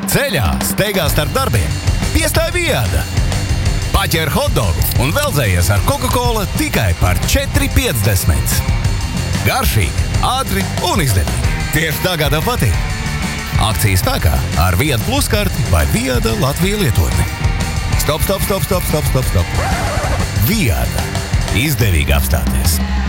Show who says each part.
Speaker 1: Ceļā, steigā starp darbiem, piestāj Viada. Paķer hotdogu un veldzējies ar Coca-Cola tikai par 4,50. Garšīgi, ātri un izdevīgi. Tieši tā, kā tev patīk. Akcijas spēkā ar Viada Plus karti vai Viada Latvija lietotni. Stop. Viada. Izdevīgi apstāties.